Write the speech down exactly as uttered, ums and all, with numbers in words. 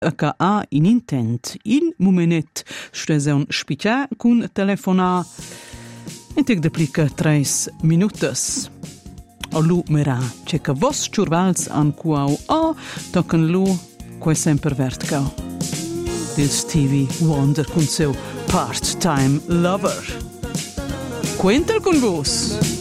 che ha in intent il momenet stese un spiccia con telefona e te deplica tres minutos. O lu mera c'è che vos ciurvals an cuau o tocan lu quei sempre vertcau. Del Stevie Wonder con seu part-time lover. Quentel con vos!